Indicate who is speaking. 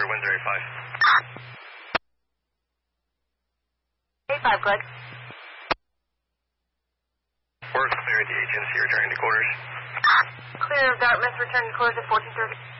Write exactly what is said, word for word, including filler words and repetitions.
Speaker 1: Windsor eight five.
Speaker 2: eight five, Glenn.
Speaker 1: We're clear at the agency, returning to quarters.
Speaker 2: Clear of Dartmouth, returning to quarters at fourteen thirty.